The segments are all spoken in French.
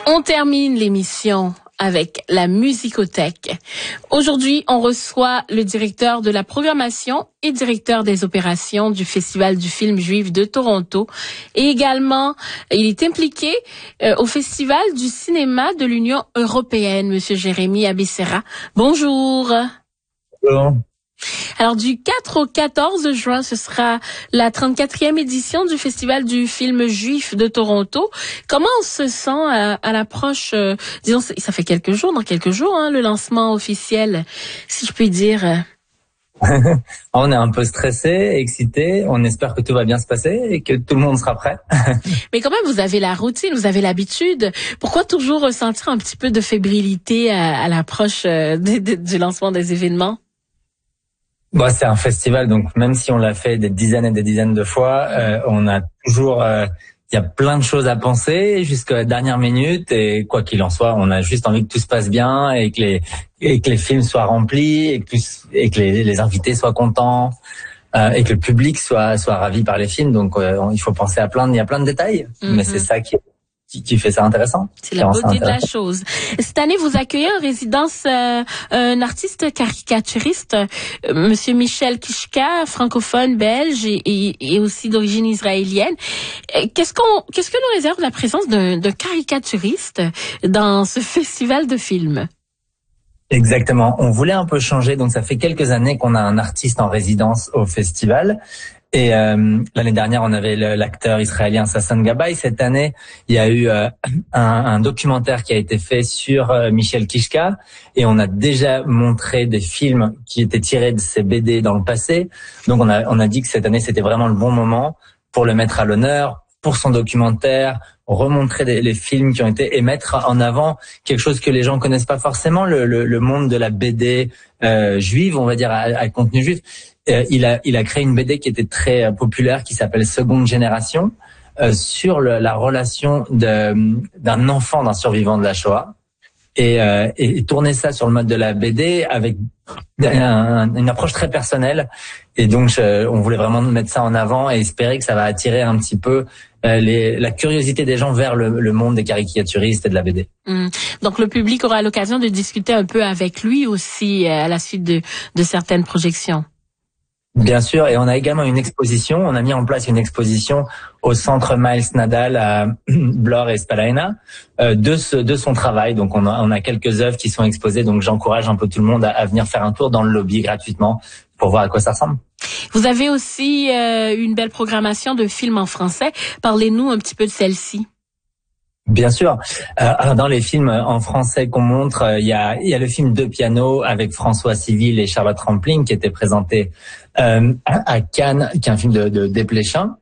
On termine l'émission avec la musicothèque. Aujourd'hui, on reçoit le directeur de la programmation et directeur des opérations du Festival du film juif de Toronto. Et également, il est impliqué au Festival du cinéma de l'Union européenne, Monsieur Jérémy Abessera. Bonjour. Bonjour. Alors, du 4 au 14 juin, ce sera la 34e édition du Festival du film juif de Toronto. Comment on se sent à l'approche, disons, ça fait quelques jours, le lancement officiel, si je puis dire. On est un peu stressé, excité. On espère que tout va bien se passer et que tout le monde sera prêt. Mais quand même, vous avez la routine, vous avez l'habitude. Pourquoi toujours ressentir un petit peu de fébrilité à l'approche du lancement des événements? Bon, c'est un festival, donc même si on l'a fait des dizaines et des dizaines de fois, on a toujours, il y a plein de choses à penser jusqu'à la dernière minute. Et quoi qu'il en soit, on a juste envie que tout se passe bien et que les films soient remplis et que les invités soient contents et que le public soit ravi par les films. Donc il faut penser il y a plein de détails, mais c'est ça qui fait ça intéressant. C'est la beauté de la chose. Cette année, vous accueillez en résidence un artiste caricaturiste, Monsieur Michel Kishka, francophone belge et aussi d'origine israélienne. Qu'est-ce que nous réserve la présence d'un caricaturiste dans ce festival de films? Exactement. On voulait un peu changer, donc ça fait quelques années qu'on a un artiste en résidence au festival. Et l'année dernière, on avait l'acteur israélien Sasson Gabay. Cette année, il y a eu un documentaire qui a été fait sur Michel Kishka, et on a déjà montré des films qui étaient tirés de ses BD dans le passé. Donc on a dit que cette année, c'était vraiment le bon moment pour le mettre à l'honneur, pour son documentaire, remontrer les films qui ont été et mettre en avant quelque chose que les gens connaissent pas forcément, le monde de la BD juive, on va dire à contenu juif. Il a créé une BD qui était très populaire qui s'appelle Seconde Génération sur la relation d'un enfant d'un survivant de la Shoah et tourner ça sur le mode de la BD avec une approche très personnelle. Et donc on voulait vraiment mettre ça en avant et espérer que ça va attirer un petit peu la curiosité des gens vers le monde des caricaturistes et de la BD. Donc le public aura l'occasion de discuter un peu avec lui aussi à la suite de certaines projections. Bien sûr, et on a également une exposition. On a mis en place une exposition au centre Miles Nadal à Blore et Spalaina de son travail. Donc on a quelques œuvres qui sont exposées. Donc j'encourage un peu tout le monde à venir faire un tour dans le lobby gratuitement pour voir à quoi ça ressemble. Vous avez aussi une belle programmation de films en français. Parlez-nous un petit peu de celle-ci. Bien sûr. Dans les films en français qu'on montre, il y a le film De Piano avec François Civil et Charlotte Rampling qui était présenté à Cannes, qui est un film de Desplechin.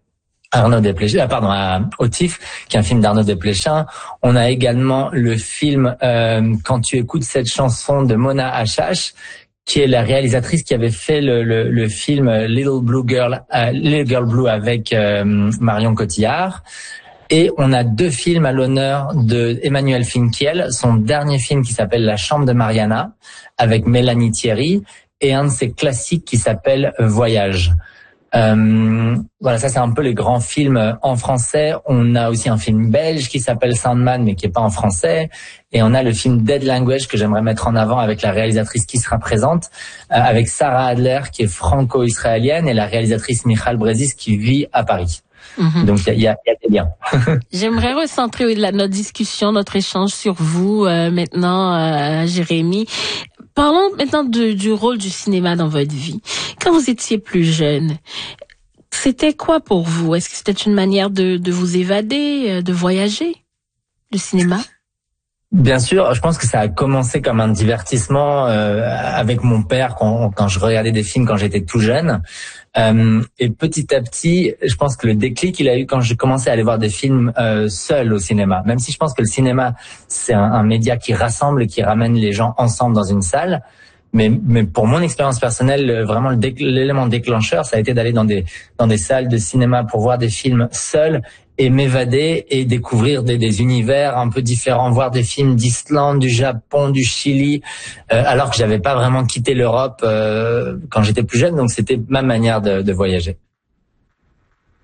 Au TIFF, qui est un film d'Arnaud Desplechin. On a également le film Quand tu écoutes cette chanson de Mona Achache, qui est la réalisatrice qui avait fait le film Little Girl Blue avec Marion Cotillard. Et on a deux films à l'honneur de Emmanuel Finkiel, son dernier film qui s'appelle La Chambre de Mariana avec Mélanie Thierry, et un de ses classiques qui s'appelle Voyage. Voilà, ça c'est un peu les grands films en français. On a aussi un film belge qui s'appelle Sandman mais qui est pas en français, et on a le film Dead Language que j'aimerais mettre en avant avec la réalisatrice qui sera présente, avec Sarah Adler qui est franco-israélienne et la réalisatrice Michal Brezis qui vit à Paris. Donc il y a des liens. J'aimerais recentrer notre discussion, notre échange sur vous maintenant, Jérémy. Parlons maintenant du rôle du cinéma dans votre vie. Quand vous étiez plus jeune, c'était quoi pour vous? Est-ce que c'était une manière de vous évader, de voyager, le cinéma? Bien sûr, je pense que ça a commencé comme un divertissement avec mon père quand je regardais des films quand j'étais tout jeune. Et petit à petit, je pense que le déclic il a eu quand j'ai commencé à aller voir des films seul au cinéma. Même si je pense que le cinéma c'est un média qui rassemble et qui ramène les gens ensemble dans une salle. Mais pour mon expérience personnelle, vraiment l'élément déclencheur, ça a été d'aller dans des salles de cinéma pour voir des films seul et m'évader et découvrir des univers un peu différents, voir des films d'Islande, du Japon, du Chili, alors que j'avais pas vraiment quitté l'Europe quand j'étais plus jeune, donc c'était ma manière de voyager.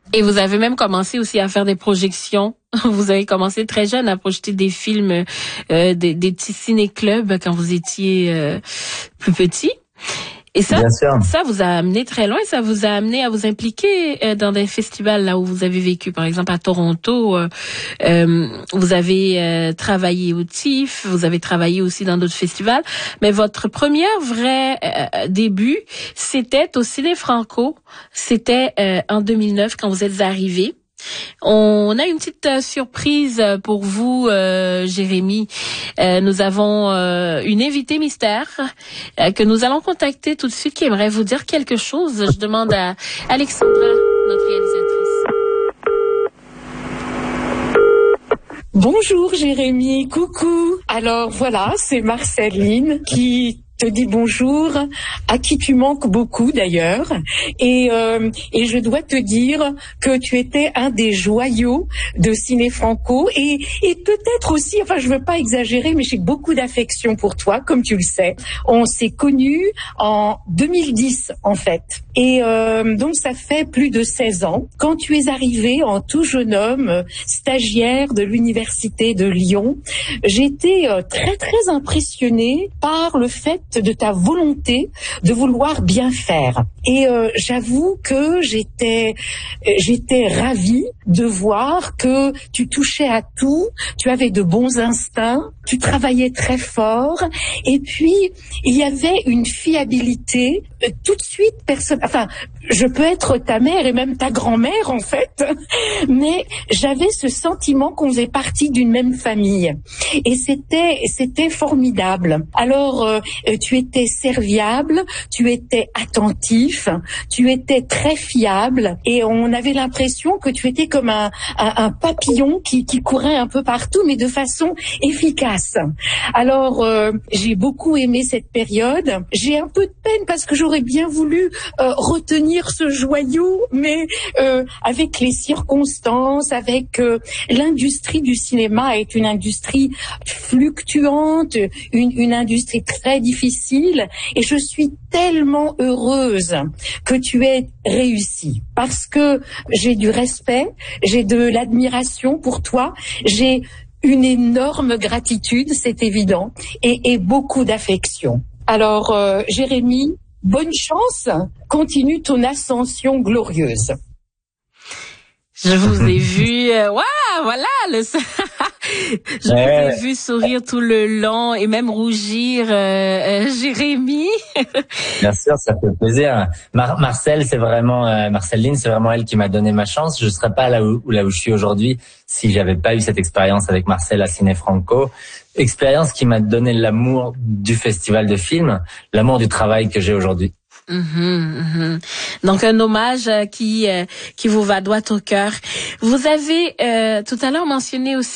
Et vous avez même commencé aussi à faire des projections. Vous avez commencé très jeune à projeter des films, des petits ciné-clubs quand vous étiez plus petit. Et ça vous a amené très loin. Ça vous a amené à vous impliquer dans des festivals là où vous avez vécu. Par exemple, à Toronto, vous avez travaillé au TIFF, vous avez travaillé aussi dans d'autres festivals. Mais votre premier vrai début, c'était au Ciné Franco. C'était en 2009 quand vous êtes arrivé. On a une petite surprise pour vous, Jérémy. Nous avons une invitée mystère que nous allons contacter tout de suite qui aimerait vous dire quelque chose. Je demande à Alexandra, notre réalisatrice. Bonjour Jérémy, coucou. Alors voilà, c'est Marceline qui te dit bonjour, à qui tu manques beaucoup d'ailleurs, et je dois te dire que tu étais un des joyaux de Ciné Franco, et peut-être aussi, enfin je veux pas exagérer, mais j'ai beaucoup d'affection pour toi, comme tu le sais. On s'est connus en 2010 en fait, et donc ça fait plus de 16 ans. Quand tu es arrivé en tout jeune homme, stagiaire de l'université de Lyon, j'étais très très impressionnée par le fait de ta volonté de vouloir bien faire. Et j'avoue que j'étais ravie de voir que tu touchais à tout, tu avais de bons instincts, tu travaillais très fort, et puis il y avait une fiabilité. Tout de suite, je peux être ta mère et même ta grand-mère en fait, mais j'avais ce sentiment qu'on faisait partie d'une même famille, et c'était formidable. Alors tu étais serviable, tu étais attentif, tu étais très fiable, et on avait l'impression que tu étais comme un papillon qui courait un peu partout, mais de façon efficace. Alors j'ai beaucoup aimé cette période. J'ai un peu de peine parce que j'aurais bien voulu retenir ce joyau, mais avec les circonstances, avec l'industrie du cinéma est une industrie fluctuante, une industrie très difficile, et je suis tellement heureuse que tu aies réussi, parce que j'ai du respect, j'ai de l'admiration pour toi, j'ai une énorme gratitude, c'est évident, et beaucoup d'affection. Alors Jérémy, bonne chance, continue ton ascension glorieuse. Je vous ai vu, voilà, je vous ai vu sourire tout le long et même rougir, Jérémy. Bien sûr, ça fait plaisir. Marceline, c'est vraiment elle qui m'a donné ma chance. Je serais pas là où je suis aujourd'hui si j'avais pas eu cette expérience avec Marcel à Ciné Franco. Expérience qui m'a donné l'amour du festival de films, l'amour du travail que j'ai aujourd'hui. Donc un hommage qui vous va droit au cœur. Vous avez tout à l'heure mentionné aussi